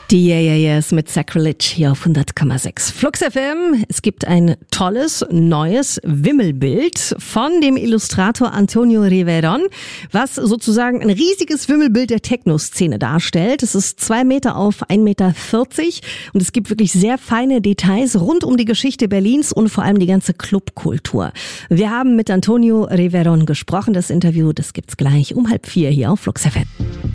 Die Yeah mit Sacrilege hier auf 100,6 Flux FM. Es gibt ein tolles, neues Wimmelbild von dem Illustrator Antonio Riveron, was sozusagen ein riesiges Wimmelbild der Techno-Szene darstellt. Es ist 2 Meter auf 1,40 Meter und es gibt wirklich sehr feine Details rund um die Geschichte Berlins und vor allem die ganze Clubkultur. Wir haben mit Antonio Riveron gesprochen. Das Interview, das gibt's gleich um 3:30 hier auf Flux FM.